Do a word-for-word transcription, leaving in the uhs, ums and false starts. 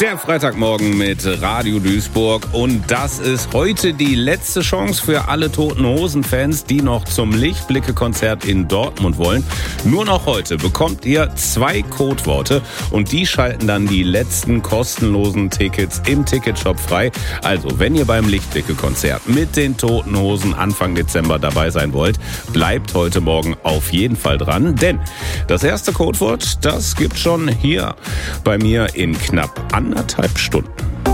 Der Freitagmorgen mit Radio Duisburg und das ist heute die letzte Chance für alle Toten Hosen-Fans, die noch zum Lichtblicke-Konzert in Dortmund wollen. Nur noch heute bekommt ihr zwei Codeworte und die schalten dann die letzten kostenlosen Tickets im Ticketshop frei. Also wenn ihr beim Lichtblicke-Konzert mit den Toten Hosen Anfang Dezember dabei sein wollt, bleibt heute Morgen auf jeden Fall dran, denn das erste Codewort, das gibt schon hier bei mir in knapp anderthalb Stunden.